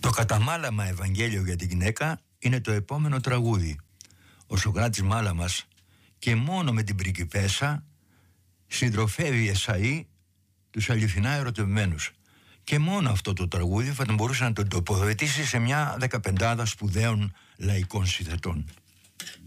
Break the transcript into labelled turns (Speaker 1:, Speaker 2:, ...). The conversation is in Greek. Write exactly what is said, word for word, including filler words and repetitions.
Speaker 1: Το «Καταμάλαμα Ευαγγέλιο για τη γυναίκα» είναι το επόμενο τραγούδι. Ο Σωκράτης Μάλαμας και μόνο με την πριγκιπέσσα συντροφεύει Εσαΐ τους αληθινά ερωτευμένους. Και μόνο αυτό το τραγούδι θα τον μπορούσε να τον τοποθετήσει σε μια δεκαπεντάδα σπουδαίων λαϊκών συνθετών.